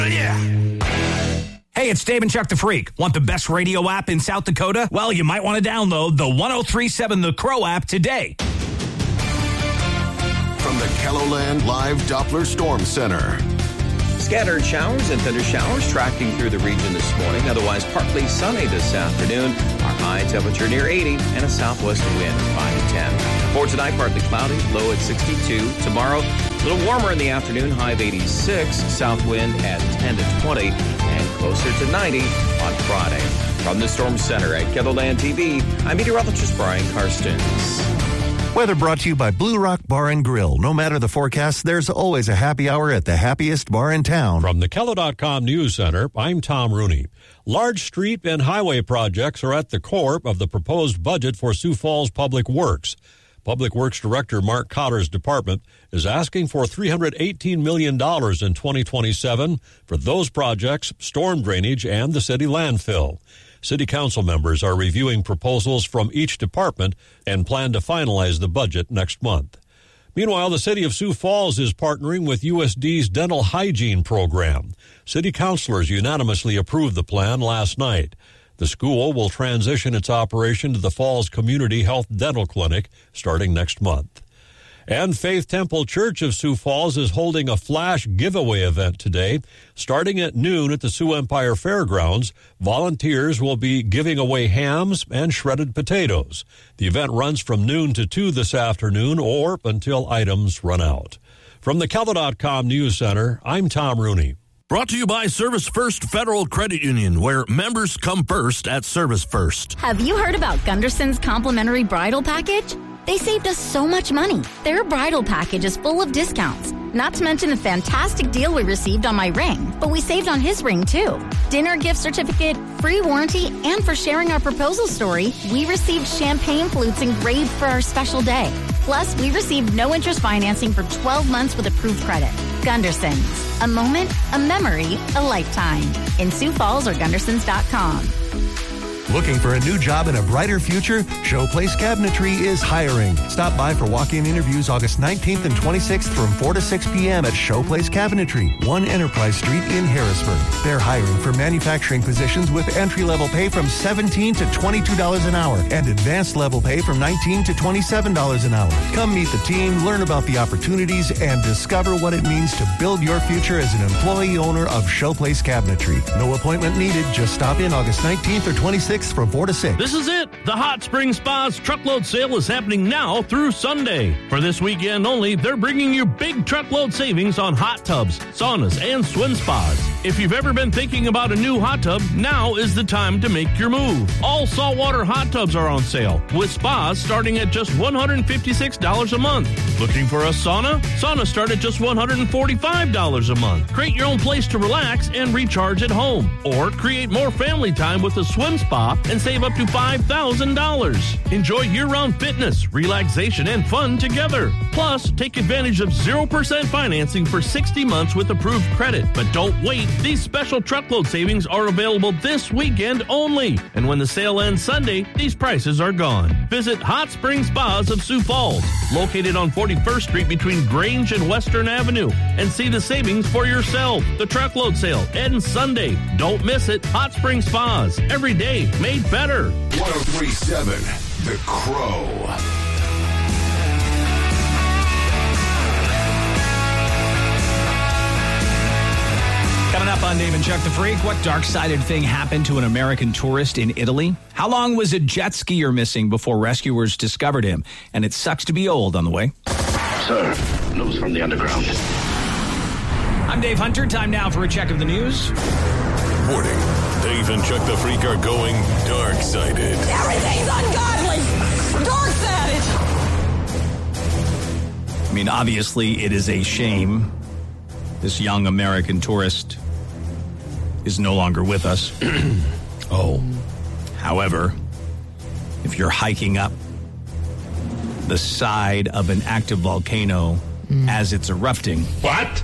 Yeah. Hey, it's Dave and Chuck the Freak. Want the best radio app in South Dakota? Well, you might want to download the 103.7 The Crow app today. From the KELOLAND Live Doppler Storm Center. Scattered showers and thunder showers tracking through the region this morning. Otherwise, partly sunny this afternoon. Our high temperature near 80 and a southwest wind 5 to 10. For tonight, partly cloudy, low at 62. Tomorrow, a little warmer in the afternoon, high of 86. South wind at 10 to 20 and closer to 90 on Friday. From the Storm Center at KELOLAND TV, I'm meteorologist Brian Karstens. Weather brought to you by Blue Rock Bar and Grill. No matter the forecast, there's always a happy hour at the happiest bar in town. From the KELO.com News Center, I'm Tom Rooney. Large street and highway projects are at the core of the proposed budget for Sioux Falls Public Works. Public Works Director Mark Cotter's department is asking for $318 million in 2027 for those projects, storm drainage, and the city landfill. City council members are reviewing proposals from each department and plan to finalize the budget next month. Meanwhile, the city of Sioux Falls is partnering with USD's dental hygiene program. City councilors unanimously approved the plan last night. The school will transition its operation to the Falls Community Health Dental Clinic starting next month. And Faith Temple Church of Sioux Falls is holding a flash giveaway event today. Starting at noon at the Sioux Empire Fairgrounds, volunteers will be giving away hams and shredded potatoes. The event runs from noon to 2 this afternoon or until items run out. From the KELO.com News Center, I'm Tom Rooney. Brought to you by Service First Federal Credit Union, where members come first at Service First. Have you heard about Gunderson's complimentary bridal package? They saved us so much money. Their bridal package is full of discounts. Not to mention the fantastic deal we received on my ring, but we saved on his ring too. Dinner gift certificate, free warranty, and for sharing our proposal story, we received champagne flutes engraved for our special day. Plus, we received no interest financing for 12 months with approved credit. Gunderson's. A moment, a memory, a lifetime. In Sioux Falls or Gundersons.com. Looking for a new job and a brighter future? Showplace Cabinetry is hiring. Stop by for walk-in interviews August 19th and 26th from 4 to 6 p.m. at Showplace Cabinetry, 1 Enterprise Street in Harrisburg. They're hiring for manufacturing positions with entry-level pay from $17 to $22 an hour and advanced level pay from $19 to $27 an hour. Come meet the team, learn about the opportunities, and discover what it means to build your future as an employee owner of Showplace Cabinetry. No appointment needed. Just stop in August 19th or 26th from 4 to 6. This is it. The Hot Spring Spa's truckload sale is happening now through Sunday. For this weekend only, they're bringing you big truckload savings on hot tubs, saunas, and swim spas. If you've ever been thinking about a new hot tub, now is the time to make your move. All saltwater hot tubs are on sale, with spas starting at just $156 a month. Looking for a sauna? Saunas start at just $145 a month. Create your own place to relax and recharge at home. Or create more family time with a swim spa and save up to $5,000. Enjoy year-round fitness, relaxation, and fun together. Plus, take advantage of 0% financing for 60 months with approved credit. But don't wait. These special truckload savings are available this weekend only. And when the sale ends Sunday, these prices are gone. Visit Hot Spring Spas of Sioux Falls, located on 41st Street between Grange and Western Avenue, and see the savings for yourself. The truckload sale ends Sunday. Don't miss it. Hot Spring Spas. Every day made better. 103.7 The Crow. Coming up on Dave and Chuck the Freak, what dark-sided thing happened to an American tourist in Italy? How long was a jet skier missing before rescuers discovered him? And it sucks to be old on the way. Sir, news from the underground. I'm Dave Hunter. Time now for a check of the news. Warning, Dave and Chuck the Freak are going dark-sided. Everything's ungodly! Dark-sided! I mean, obviously, it is a shame this young American tourist is no longer with us. Oh. However, if you're hiking up the side of an active volcano as it's erupting... What?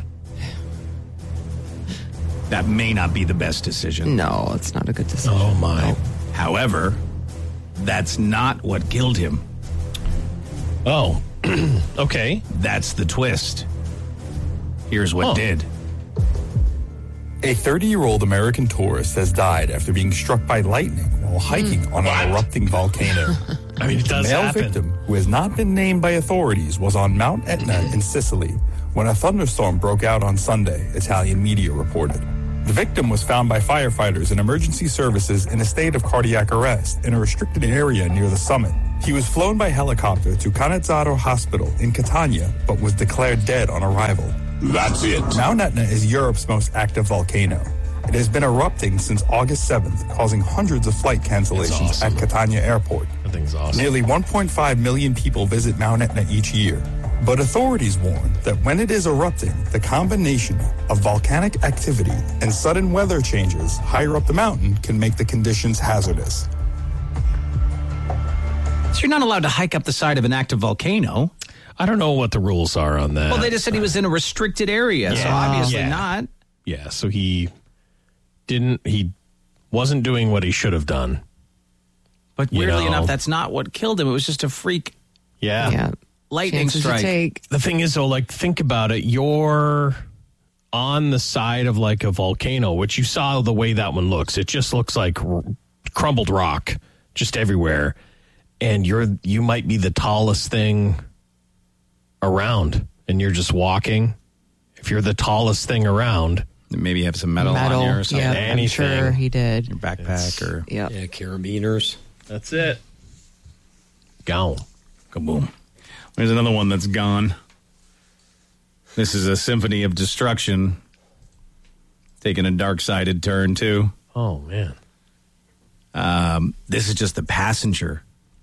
That may not be the best decision. No, it's not a good decision. Oh, my. However, that's not what killed him. Oh. Okay. That's the twist. Here's what did. A 30-year-old American tourist has died after being struck by lightning while hiking on an erupting volcano. I mean, it does happen. The male victim, who has not been named by authorities, was on Mount Etna in Sicily when a thunderstorm broke out on Sunday, Italian media reported. The victim was found by firefighters and emergency services in a state of cardiac arrest in a restricted area near the summit. He was flown by helicopter to Canezzaro Hospital in Catania, but was declared dead on arrival. That's it. Mount Etna is Europe's most active volcano. It has been erupting since August 7th, causing hundreds of flight cancellations at Catania Airport. That thing's awesome. Nearly 1.5 million people visit Mount Etna each year. But authorities warn that when it is erupting, the combination of volcanic activity and sudden weather changes higher up the mountain can make the conditions hazardous. So you're not allowed to hike up the side of an active volcano. I don't know what the rules are on that. Well, they just said he was in a restricted area, so obviously not. Yeah, so he wasn't doing what he should have done. But weirdly enough, that's not what killed him. It was just a freak lightning strike. The thing is, though, like, think about it. You're on the side of, like, a volcano, which you saw the way that one looks. It just looks like crumbled rock just everywhere. And you might be the tallest thing around, and you're just walking. If you're the tallest thing around, maybe you have some metal on you or something. Yeah, anything. I'm sure he did. Your backpack Yeah, carabiners. That's it. Gone. Kaboom. There's another one that's gone. This is a symphony of destruction. Taking a dark-sided turn, too. Oh, man. This is just the passenger.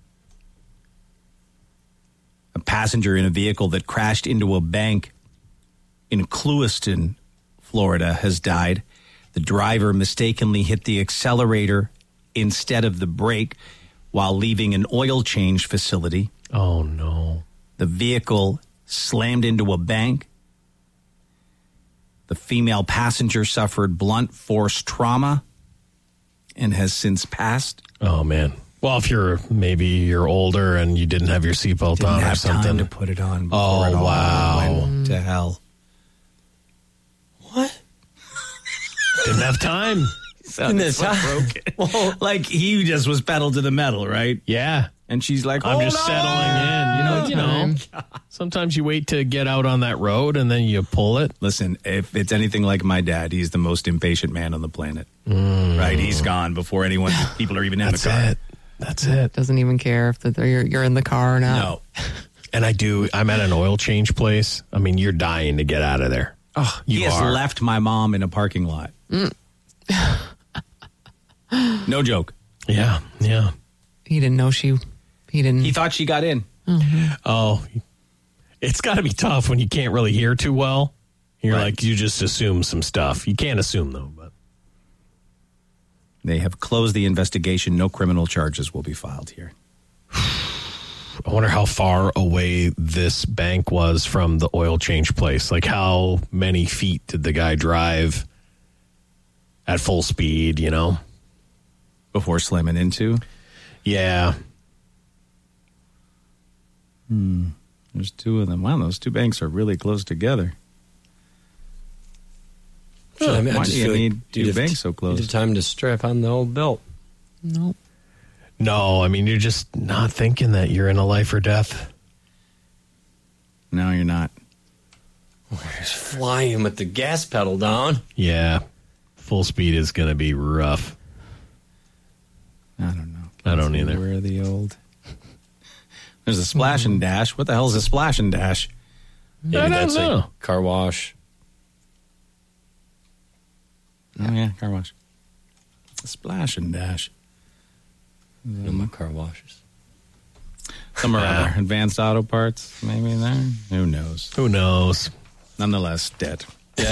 A passenger in a vehicle that crashed into a bank in Clewiston, Florida, has died. The driver mistakenly hit the accelerator instead of the brake while leaving an oil change facility. Oh, no. The vehicle slammed into a bank. The female passenger suffered blunt force trauma and has since passed. Oh, man. Well, if you're older and you didn't have your seatbelt on or something. Time to put it on. Oh, it all wow. Went to hell. What? Didn't have time. Broken. Like he just was pedal to the metal, right? Yeah. And she's like, I'm just settling in. You know, sometimes you wait to get out on that road and then you pull it. Listen, if it's anything like my dad, he's the most impatient man on the planet. Right? He's gone before people are even in the car. That's it. Doesn't even care if you're in the car or not. No. And I'm at an oil change place. I mean, you're dying to get out of there. Oh, he has left my mom in a parking lot. No joke. Yeah. He didn't know he didn't. He thought she got in. Mm-hmm. Oh, it's got to be tough when you can't really hear too well. You're like, you just assume some stuff. You can't assume, though. But they have closed the investigation. No criminal charges will be filed here. I wonder how far away this bank was from the oil change place. Like, how many feet did the guy drive at full speed, Before slamming into? Yeah. There's two of them. Wow, those two banks are really close together. Why do you need two banks so close? You have time to strap on the old belt. Nope. No, I mean, you're just not thinking that you're in a life or death. No, you're not. We're just flying with the gas pedal down. Yeah. Full speed is going to be rough. I don't know. I don't either. Where are the old? There's a splash and dash. What the hell is a splash and dash? Maybe that's a car wash. Oh, yeah, car wash. A splash and dash. No more car washes. Some are other advanced auto parts, maybe in there. Who knows? Nonetheless, dead.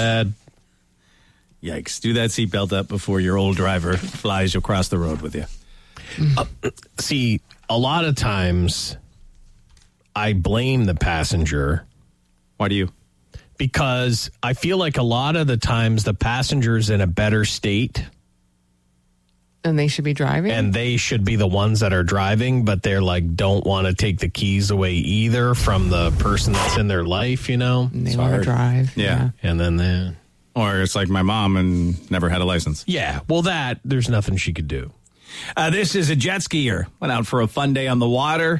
Yikes. Do that seatbelt up before your old driver flies across the road with you. See, a lot of times I blame the passenger. Why do you? Because I feel like a lot of the times the passenger's in a better state. And they should be driving? And they should be the ones that are driving, but they're like, don't want to take the keys away either from the person that's in their life, And they want to drive. Yeah. And then Or it's like my mom and never had a license. Yeah, well, there's nothing she could do. This is a jet skier. Went out for a fun day on the water.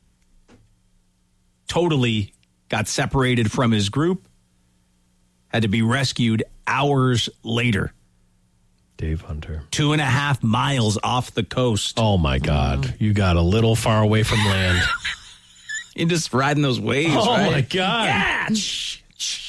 Totally got separated from his group. Had to be rescued hours later. Dave Hunter. 2.5 miles off the coast. Oh, my God. You got a little far away from land. You're just riding those waves, oh, right? My God. Yeah.